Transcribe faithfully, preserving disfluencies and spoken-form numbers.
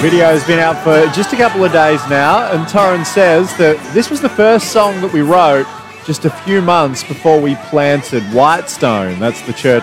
Video has been out for just a couple of days now, and Torrin says that this was the first song that we wrote just a few months before we planted Whitestone. That's the church